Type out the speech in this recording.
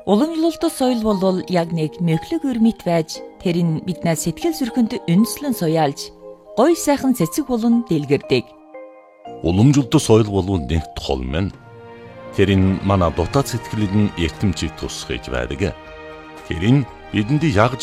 Уламжлалт соёл бол яг нэг мөхлөг өрмөт байж тэрийг биднээс сэтгэл зүрхэнд үнслэн суяалж гоё сайхан цэцэг болон дэлгэрдэг. Уламжлалт соёл бол нэг тол мэн. Тэр нь манай дотоод сэтгэлд нь эртэмжийг тусгаж байдаг. Тэр нь бидэнд яг